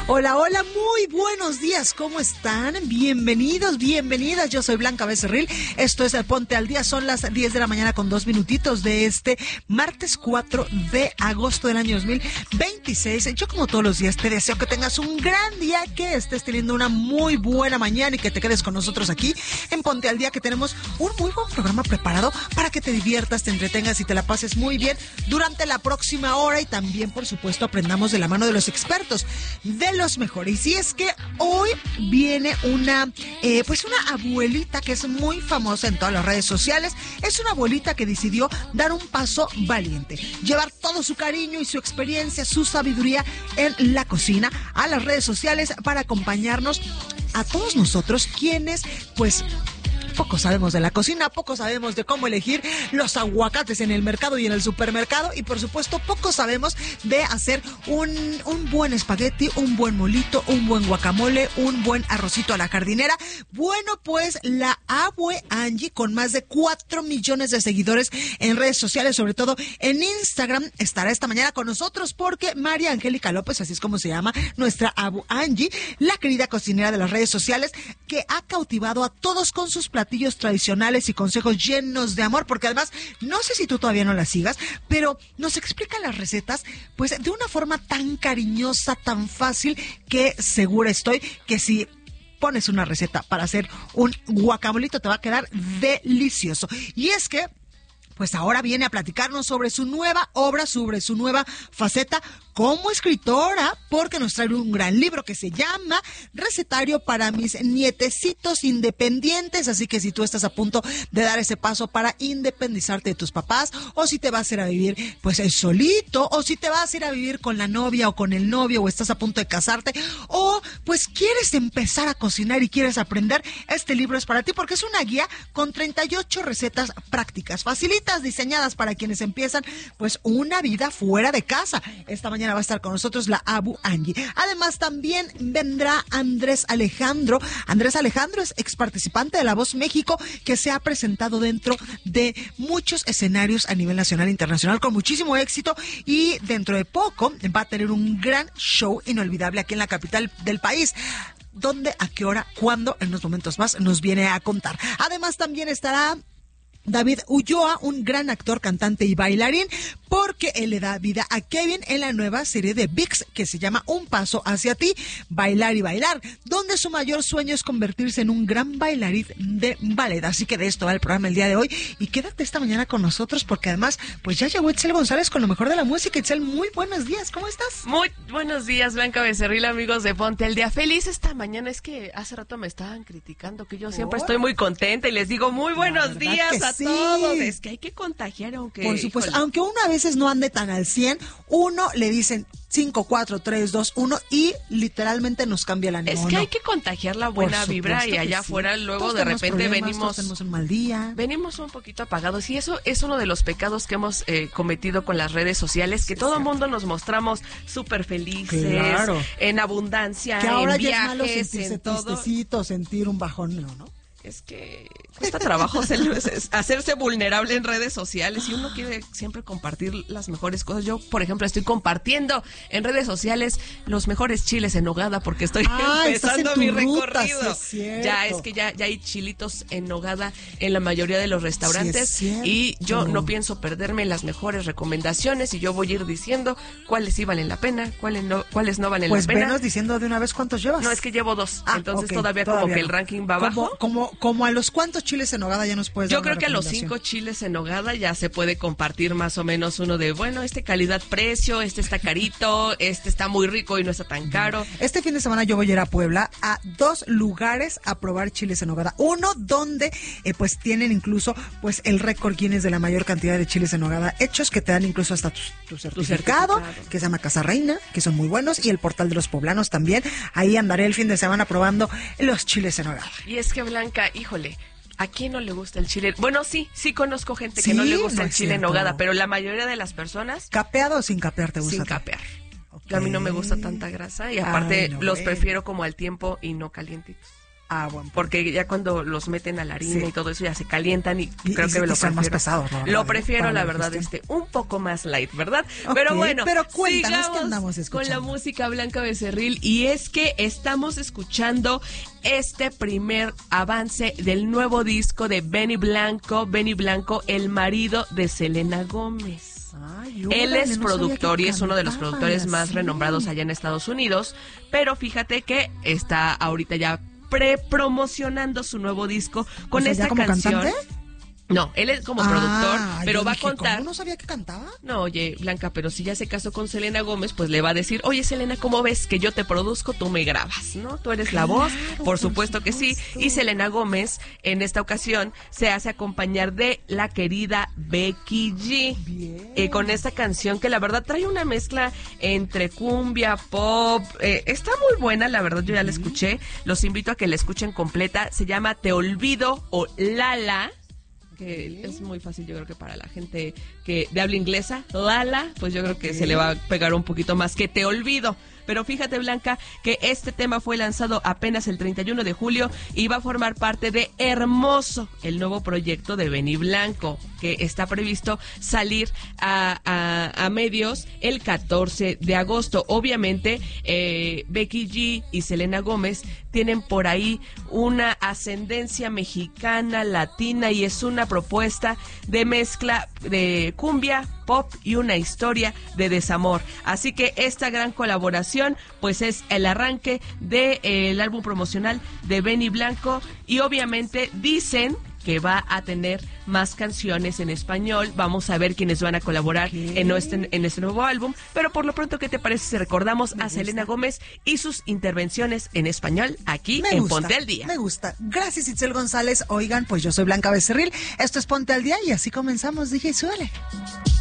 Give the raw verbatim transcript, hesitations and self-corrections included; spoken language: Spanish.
Hola, hola, muy buenos días, ¿cómo están? Bienvenidos, bienvenidas, yo soy Blanca Becerril, esto es el Ponte al Día, son las diez de la mañana con dos minutitos de este martes cuatro de agosto del año dos mil veintiséis. Yo como todos los días te deseo que tengas un gran día, que estés teniendo una muy buena mañana y que te quedes con nosotros aquí en Ponte al Día, que tenemos un muy buen programa preparado para que te diviertas, te entretengas y te la pases muy bien durante la próxima hora y también, por supuesto, aprendamos de la mano de los expertos, de los mejores. Y es que hoy viene una, eh, pues una abuelita que es muy famosa en todas las redes sociales. Es una abuelita que decidió dar un paso valiente, llevar todo su cariño y su experiencia, su sabiduría en la cocina a las redes sociales para acompañarnos a todos nosotros, quienes, pues, poco sabemos de la cocina, poco sabemos de cómo elegir los aguacates en el mercado y en el supermercado, y por supuesto poco sabemos de hacer un, un buen espagueti, un buen molito, un buen guacamole, un buen arrocito a la jardinera. Bueno, pues la abue Angie, con más de cuatro millones de seguidores en redes sociales, sobre todo en Instagram, estará esta mañana con nosotros porque María Angélica López, así es como se llama nuestra abue Angie, la querida cocinera de las redes sociales, que ha cautivado a todos con sus platos tradicionales y consejos llenos de amor, porque además, no sé si tú todavía no la sigas, pero nos explica las recetas, pues de una forma tan cariñosa, tan fácil, que segura estoy que si pones una receta para hacer un guacamolito te va a quedar delicioso. Y es que pues ahora viene a platicarnos sobre su nueva obra, sobre su nueva faceta como escritora, porque nos trae un gran libro que se llama Recetario para mis nietecitos independientes. Así que si tú estás a punto de dar ese paso para independizarte de tus papás, o si te vas a ir a vivir pues solito, o si te vas a ir a vivir con la novia o con el novio, o estás a punto de casarte, o pues quieres empezar a cocinar y quieres aprender, este libro es para ti, porque es una guía con treinta y ocho recetas prácticas, facilitas, diseñadas para quienes empiezan pues una vida fuera de casa. Esta mañana va a estar con nosotros la abue Angie. Además también vendrá Andrés Alejandro. Andrés Alejandro es ex participante de La Voz México, que se ha presentado dentro de muchos escenarios a nivel nacional e internacional con muchísimo éxito, y dentro de poco va a tener un gran show inolvidable aquí en la capital del país. ¿Dónde, a qué hora, cuándo? En unos momentos más nos viene a contar. Además también estará David Ulloa, un gran actor, cantante y bailarín, porque él le da vida a Kevin en la nueva serie de V I X que se llama Un Paso Hacia Ti, Bailar y Bailar, donde su mayor sueño es convertirse en un gran bailarín de ballet. Así que de esto va el programa el día de hoy, y quédate esta mañana con nosotros porque además pues ya llegó Itzel González con lo mejor de la música. Itzel, muy buenos días, ¿cómo estás? Muy buenos días, Blanca Becerril, amigos de Ponte al Día. Feliz esta mañana. Es que hace rato me estaban criticando que yo siempre oh. estoy muy contenta y les digo muy buenos días a sí. todos. Es que hay que contagiar, aunque... Por supuesto, híjole. Aunque uno a veces no ande tan al cien, uno le dicen cinco, cuatro, tres, dos, uno y literalmente nos cambia el ánimo. Es que ¿no? hay que contagiar la buena vibra, y allá afuera sí. luego todos de repente venimos... tenemos un mal día. Venimos un poquito apagados, y eso es uno de los pecados que hemos eh, cometido con las redes sociales, que sí, todo el mundo nos mostramos súper felices, claro, en abundancia, que ahora en ya viajes, es malo sentirse en todo. Tristecito, sentir un bajón, ¿no? Es que cuesta trabajo hacerse vulnerable en redes sociales, y uno quiere siempre compartir las mejores cosas. Yo, por ejemplo, estoy compartiendo en redes sociales los mejores chiles en nogada porque estoy ah, empezando mi ruta, recorrido. Sí es ya es que ya, ya hay chilitos en nogada en la mayoría de los restaurantes, sí y yo no pienso perderme las mejores recomendaciones, y yo voy a ir diciendo cuáles sí valen la pena, cuáles no, cuáles no valen pues la pena. Pues venos diciendo de una vez cuántos llevas. No, es que llevo dos, ah, entonces okay, todavía, todavía como no. que el ranking va abajo. Como, como Como a los cuántos chiles en nogada ya nos puedes Yo dar creo que a los cinco chiles en nogada ya se puede compartir más o menos uno de, bueno, este calidad-precio, este está carito, este está muy rico y no está tan caro. Este fin de semana yo voy a ir a Puebla a dos lugares a probar chiles en nogada. Uno donde eh, pues tienen incluso pues el récord Guinness de la mayor cantidad de chiles en nogada hechos, que te dan incluso hasta tu, tu, certificado, tu certificado, que se llama Casa Reina, que son muy buenos, y el Portal de los Poblanos también. Ahí andaré el fin de semana probando los chiles en nogada. Y es que, Blanca, híjole, ¿a quién no le gusta el chile? Bueno, sí, sí conozco gente que sí, no le gusta no el chile en nogada, pero la mayoría de las personas... ¿Capeado o sin capear te gusta? Sin capear. Okay. A mí no me gusta tanta grasa, y aparte Ay, no, los eh. prefiero como al tiempo y no calientitos. Ah, bueno. Porque ya cuando los meten a la harina Sí. y todo eso ya se calientan y, Y- creo y- que y lo son prefiero. más pesados, la verdad, Lo ¿eh? prefiero, Para la la verdad, digestión. este, un poco más light, ¿verdad? Ok, pero bueno, pero cuéntanos qué sigamos andamos con escuchando. la música Blanca Becerril, y es que estamos escuchando este primer avance del nuevo disco de Benny Blanco, Benny Blanco, el marido de Selena Gómez. Ay, Él órale, es no productor sabía y que es uno de los cantaba, productores más sí. renombrados allá en Estados Unidos, pero fíjate que está ahorita ya pre-promocionando su nuevo disco con O sea, ¿ya esta como canción. cantante? No, él es como Ah, productor, pero yo va dije, a contar. ¿cómo no sabía que cantaba? No, oye, Blanca, pero si ya se casó con Selena Gómez, pues le va a decir, oye, Selena, ¿cómo ves que yo te produzco, tú me grabas, ¿no? Tú eres la voz, por por supuesto que sí. supuesto. Y Selena Gómez, en esta ocasión, se hace acompañar de la querida Becky G. Bien. Eh, con esta canción que la verdad trae una mezcla entre cumbia, pop. Eh, está muy buena, la verdad, yo ya la escuché. Los invito a que la escuchen completa. Se llama Te Olvido o Lala, que es muy fácil, yo creo que para la gente que de habla inglesa, Lala, pues yo creo que se le va a pegar un poquito más que Te Olvido. Pero fíjate, Blanca, que este tema fue lanzado apenas el treinta y uno de julio y va a formar parte de Hermoso, el nuevo proyecto de Benny Blanco, que está previsto salir a, a, a medios el catorce de agosto. Obviamente, eh, Becky G y Selena Gómez tienen por ahí una ascendencia mexicana, latina, y es una propuesta de mezcla de cumbia, pop y una historia de desamor. Así que esta gran colaboración pues es el arranque del de, álbum promocional de Benny Blanco, y obviamente dicen que va a tener más canciones en español. Vamos a ver quiénes van a colaborar en este, en este nuevo álbum, pero por lo pronto, ¿qué te parece si recordamos Me a gusta. Selena Gómez y sus intervenciones en español aquí Me en gusta, Ponte al Día? Me gusta. Gracias, Itzel González. Oigan, pues yo soy Blanca Becerril. Esto es Ponte al Día y así comenzamos. Dije, súbele.